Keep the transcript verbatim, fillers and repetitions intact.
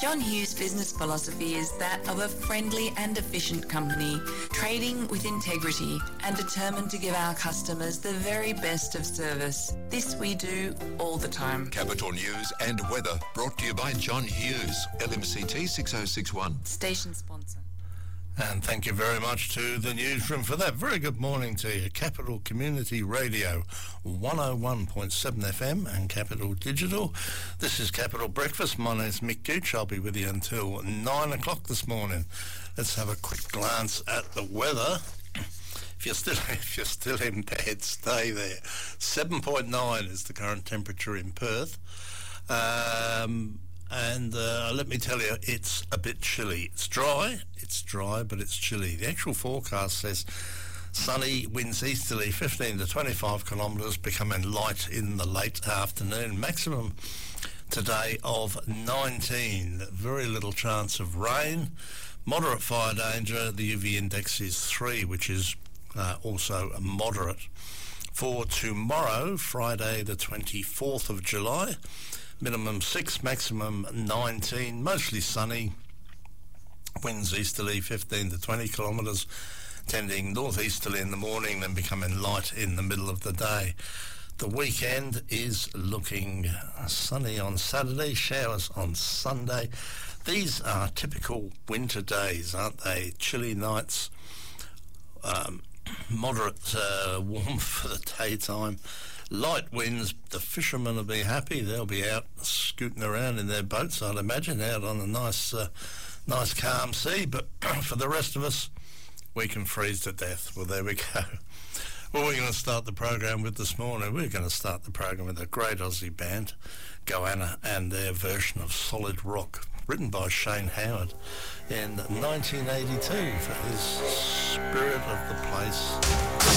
John Hughes' business philosophy is that of a friendly and efficient company, trading with integrity and determined to give our customers the very best of service. This we do all the time. Capital News and weather brought to you by John Hughes, L M C T six oh six one. Station sponsor. And thank you very much to the newsroom for that. Very good morning to you. Capital Community Radio, one oh one point seven F M and Capital Digital. This is Capital Breakfast. My name's Mick Gooch. I'll be with you until nine o'clock this morning. Let's have a quick glance at the weather. If you're still if you're still in bed, stay there. seven point nine is the current temperature in Perth. Um... And uh, let me tell you, it's a bit chilly. It's dry, it's dry, but it's chilly. The actual forecast says sunny, winds easterly, fifteen to twenty-five kilometres, becoming light in the late afternoon. Maximum today of nineteen. Very little chance of rain. Moderate fire danger. The U V index is three, which is uh, also moderate. For tomorrow, Friday the twenty-fourth of July, minimum six, maximum nineteen, mostly sunny, winds easterly fifteen to twenty kilometres, tending northeasterly in the morning, then becoming light in the middle of the day. The weekend is looking sunny on Saturday, showers on Sunday. These are typical winter days, aren't they? Chilly nights, um, moderate uh, warmth for the daytime. Light winds, the fishermen will be happy. They'll be out scooting around in their boats, I'd imagine, out on a nice uh, nice calm sea. But for the rest of us, we can freeze to death. Well, there we go. Well, we're going to start the program with this morning. We're going to start the program with a great Aussie band, Goanna, and their version of Solid Rock, written by Shane Howard in nineteen eighty-two for his Spirit of the Place.